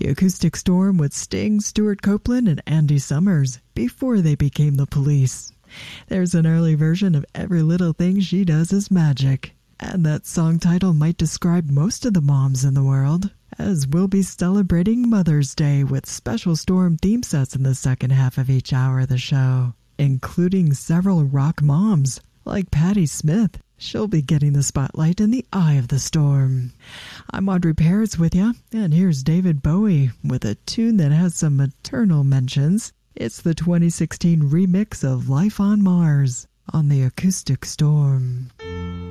The Acoustic Storm with Sting, Stuart Copeland, and Andy Summers before they became the Police. There's an early version of Every Little Thing She Does Is Magic, and that song title might describe most of the moms in the world, as we'll be celebrating Mother's Day with special Storm theme sets in the second half of each hour of the show, including several rock moms like Patti Smith. She'll be getting the spotlight in the eye of the storm. I'm Audrey Parrots with you, and here's David Bowie with a tune that has some maternal mentions. It's the 2016 remix of Life on Mars on the Acoustic Storm.